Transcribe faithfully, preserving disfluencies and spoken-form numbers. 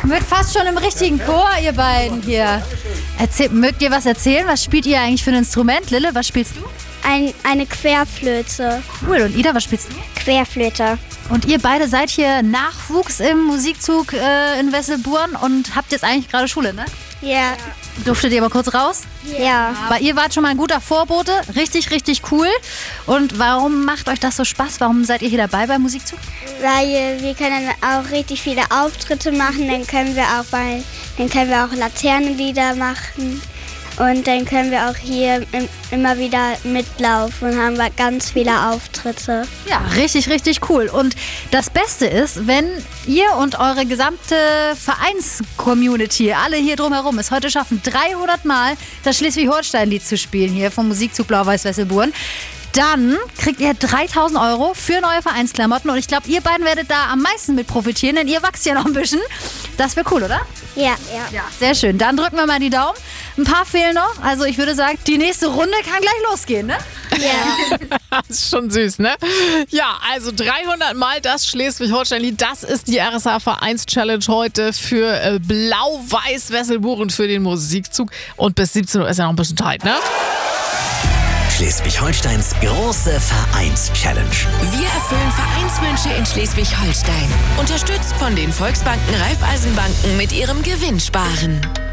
Wird fast schon im richtigen Chor, ihr beiden hier. Erzähl, mögt ihr was erzählen? Was spielt ihr eigentlich für ein Instrument? Lille, was spielst du? Ein, eine Querflöte. Cool. Und Ida, was spielst du? Querflöte. Und ihr beide seid hier Nachwuchs im Musikzug äh, in Wesselburn und habt jetzt eigentlich gerade Schule, ne? Ja. Durftet ihr mal kurz raus? Ja. Aber ihr wart schon mal ein guter Vorbote. Richtig, richtig cool. Und warum macht euch das so Spaß? Warum seid ihr hier dabei beim Musikzug? Weil wir können auch richtig viele Auftritte machen. Dann können wir auch bei, dann können wir auch Laternenlieder machen. Und dann können wir auch hier im, immer wieder mitlaufen und haben wir ganz viele Auftritte. Ja, richtig, richtig cool. Und das Beste ist, wenn ihr und eure gesamte Vereins-Community, alle hier drumherum, es heute schaffen, dreihundert Mal das Schleswig-Holstein-Lied zu spielen hier vom Musikzug Blau-Weiß-Wesselburn, dann kriegt ihr dreitausend Euro für neue Vereinsklamotten. Und ich glaube, ihr beiden werdet da am meisten mit profitieren, denn ihr wachst ja noch ein bisschen. Das wäre cool, oder? Ja, ja. Ja, sehr schön. Dann drücken wir mal die Daumen. Ein paar fehlen noch. Also ich würde sagen, die nächste Runde kann gleich losgehen, ne? Ja. Das ist schon süß, ne? Ja, also dreihundert Mal das Schleswig-Holstein-Lied. Das ist die R S A-Vereins-Challenge heute für äh, Blau-Weiß-Wesselburn für den Musikzug. Und bis siebzehn Uhr ist ja noch ein bisschen Zeit, ne? Schleswig-Holsteins große Vereins-Challenge. Wir erfüllen Vereinswünsche in Schleswig-Holstein. Unterstützt von den Volksbanken Raiffeisenbanken mit ihrem Gewinnsparen.